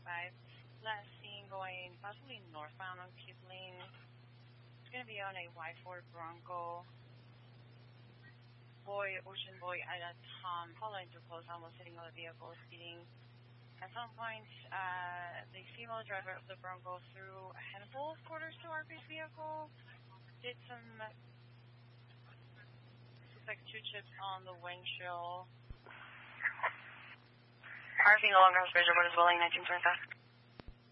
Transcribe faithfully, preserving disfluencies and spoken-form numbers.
five. Last seen going possibly northbound on Kipling. It's going to be on a Y four Bronco. Boy, Ocean Boy, at a Tom, following too close, almost hitting other vehicles, speeding. At some point, uh, the female driver of the Bronco threw a handful of quarters to R P's vehicle, did some, looks like two chips on the windshield. R P no longer has visual, but is willing, nineteen twenty-five.